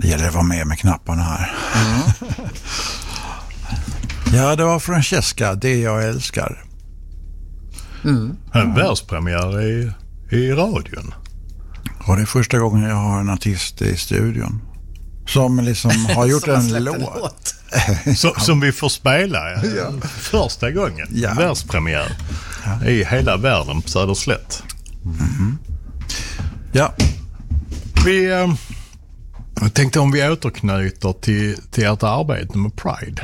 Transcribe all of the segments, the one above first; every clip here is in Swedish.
Det gäller att vara med knapparna här. Ja, det var Francesca, det jag älskar. En världspremiär i radion. Och det är första gången jag har en artist i studion som liksom har gjort en låt. Som vi får spela första gången. Ja. Världspremiär i hela världen på Söderslätt. Ja. Jag tänkte om vi återknyter till ert arbete med Pride.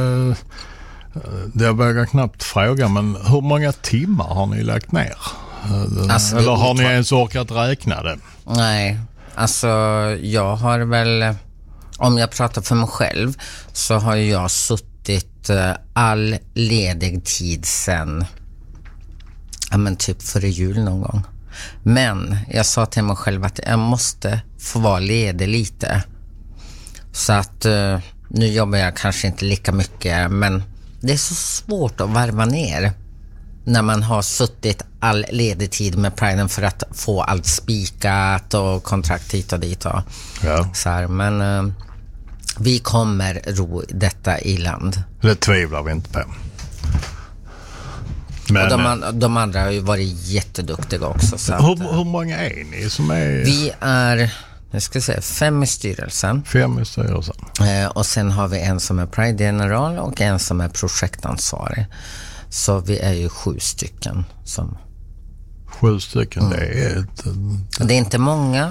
Jag vågar knappt fråga, men hur många timmar har ni lagt ner? Alltså, eller har ni ens orkat räkna det? Nej, alltså jag har väl, om jag pratar för mig själv, så har jag suttit all ledig tid sen, typ före jul någon gång. Men jag sa till mig själv att jag måste få vara ledig lite. Så att nu jobbar jag kanske inte lika mycket, men det är så svårt att varva ner när man har suttit all ledig tid med Priden för att få allt spikat och kontrakt hit och dit. Och så här. Men vi kommer ro detta i land. Det tvivlar vi inte på. Men, och de andra har ju varit jätteduktiga också. Så hur många är ni som är? Vi är, jag ska säga, 5 i styrelsen. 5 i styrelsen. Och sen har vi en som är Pride general och en som är projektansvarig. Så vi är ju 7 stycken. 7 stycken, det är inte många.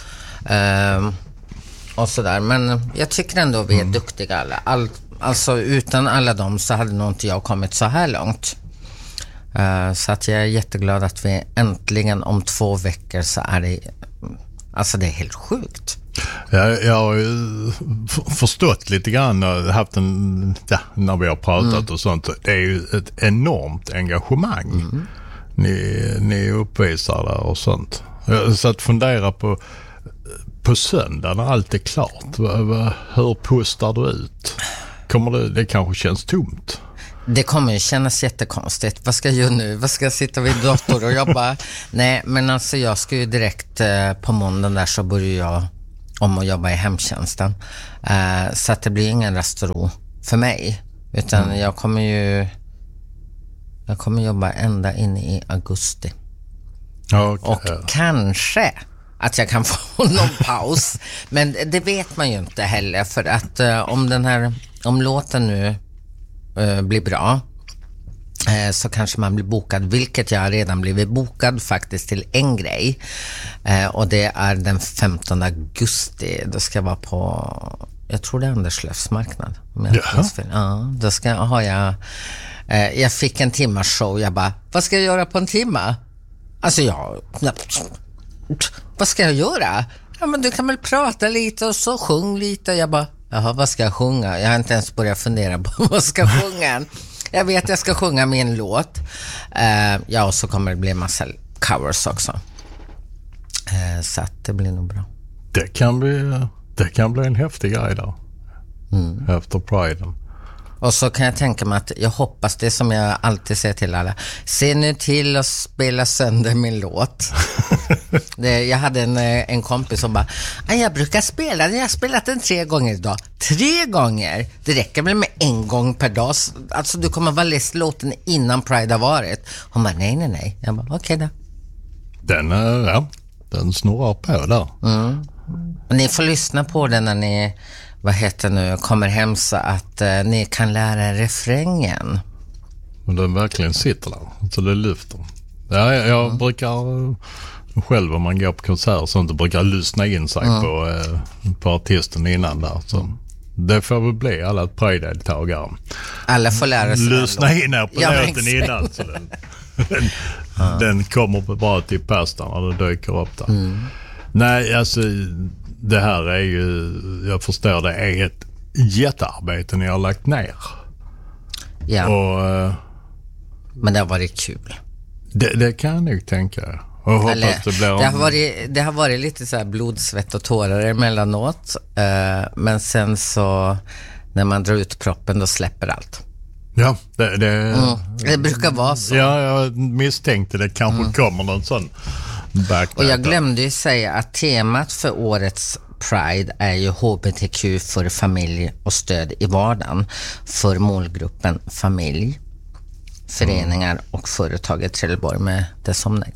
Och sådär. Men jag tycker ändå vi är duktiga alla. Alltså utan alla dem så hade nog inte jag kommit så här långt. Så att jag är jätteglad att vi äntligen om 2 veckor så är det, alltså det är helt sjukt. Jag har ju förstått lite grann och haft när vi har pratat och sånt. Det är ju ett enormt engagemang ni uppvisar där och sånt. Så att fundera på söndag när allt är klart. Hur pustar du ut? Det kanske känns tomt? Det kommer ju kännas jättekonstigt. Vad ska jag göra nu? Vad ska jag sitta vid dator och jobba? Nej, men alltså jag ska ju direkt på måndagen där så börjar jag om att jobba i hemtjänsten. Så att det blir ingen restaurang för mig. Utan jag kommer jobba ända in i augusti. Och kanske att jag kan få någon paus. Men det vet man ju inte heller. För att om låten nu blir bra så kanske man blir bokad, vilket jag redan blivit bokad faktiskt till en grej, och det är den 15 augusti. Då ska jag vara på, jag tror det är Anderslövs marknad. Då jag fick en timmas show. Jag bara, vad ska jag göra på en timma? Alltså vad ska jag göra? Ja, men du kan väl prata lite och så sjung lite. Jag bara, jaha, vad ska jag sjunga? Jag har inte ens börjat fundera på vad jag ska sjunga. Jag vet jag ska sjunga min låt. Och så kommer det bli en massa covers också. Så att det blir nog bra. Det kan bli en häftig grej då. Efter Priden. Och så kan jag tänka mig att jag hoppas det som jag alltid säger till alla. Se nu till att spela sönder min låt. Jag hade en kompis som bara, jag brukar spela den. Jag har spelat den 3 gånger idag. 3 gånger? Det räcker väl med 1 gång per dag. Alltså du kommer väl läsa låten innan Pride har varit. Hon bara, nej. Jag bara, okej då. Den snurrar på där. Ni får lyssna på den när ni kommer hem så att ni kan lära refrängen. Men den verkligen sitter där, så det lyfter. Jag brukar själv, om man går på konserter så inte brukar lyssna in sig på artisten innan där. Så det får väl bli alla Pride-deltagare. Alla får lära sig. Lyssna in här på låten innan. Så den kommer bara till pasta när det dyker upp där. Nej, alltså det här är ju, jag förstår, det är ett jättearbete ni har lagt ner. Ja. Men det har varit kul. Det kan jag nog tänka. Och hoppas det har varit lite så här blodsvett och tårar emellanåt. Men sen så när man drar ut proppen då släpper allt. Ja, det brukar vara så. Ja, jag misstänkte det kanske kommer någon sån back. Och jag glömde ju säga att temat för årets Pride är ju HBTQ för familj och stöd i vardagen för målgruppen familj, föreningar och företag i Trelleborg med dess omnejd.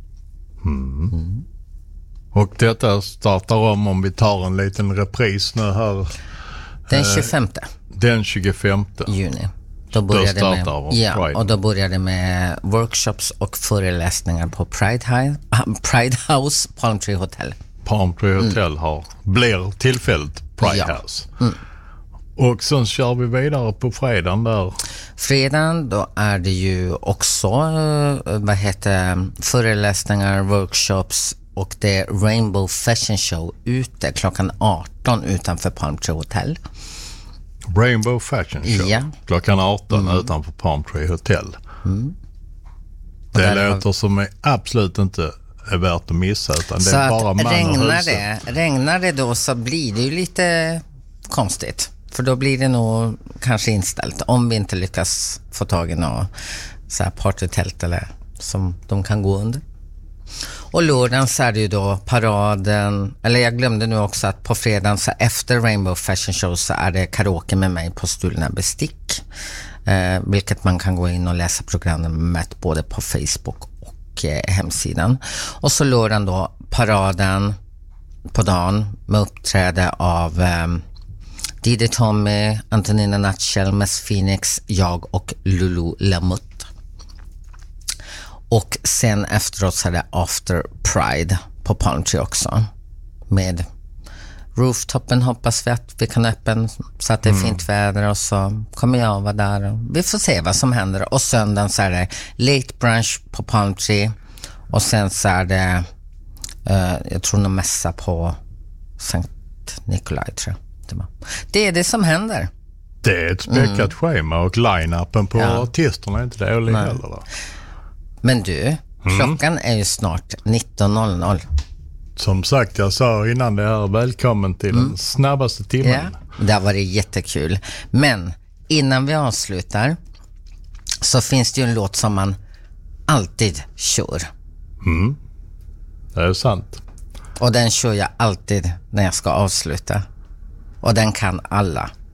Och detta startar om vi tar en liten repris nu här. Den 25 Den 25 juni. Då började Pride. och då började med workshops och föreläsningar på Pride House, Palm Tree Hotel. Palm Tree Hotel blir tillfälligt Pride House. Och sen kör vi vidare på fredagen där. Fredagen, då är det ju också föreläsningar, workshops och det är Rainbow Fashion Show ute klockan 18 utanför Palm Tree Hotel. Rainbow Fashion Show klockan 18 utanför Palm Tree Hotel. Det låter som är absolut inte är värt att missa, utan det är bara man regnar det då så blir det ju lite konstigt. För då blir det nog kanske inställt om vi inte lyckas få tag i något så här partytält eller som de kan gå under. Och lördagen så är det ju då paraden, eller jag glömde nu också att på fredagen så efter Rainbow Fashion Show så är det karaoke med mig på Stulna bestick. Vilket man kan gå in och läsa programmet både på Facebook och hemsidan. Och så lördagen då paraden på dagen med uppträde av Didi Tommy, Antonina Nutshell, Mess Phoenix, jag och Lulu Lamotte. Och sen efteråt så är det After Pride på Palm Tree också. Med rooftopen hoppas vi att vi kan öppna så att det är fint väder och så kommer jag vara där. Och vi får se vad som händer. Och söndagen så är det late brunch på Palm Tree. Och sen så är det jag tror någon mässa på Sankt Nikolaj tror jag. Det är det som händer. Det är ett späckat schema och line-upen på artisterna är inte dålig heller då. Men du, klockan är ju snart 19.00. Som sagt, jag sa innan det här, välkommen till den snabbaste timmen. Ja, det har varit jättekul. Men innan vi avslutar så finns det ju en låt som man alltid kör. Det är sant. Och den kör jag alltid när jag ska avsluta. Och den kan alla.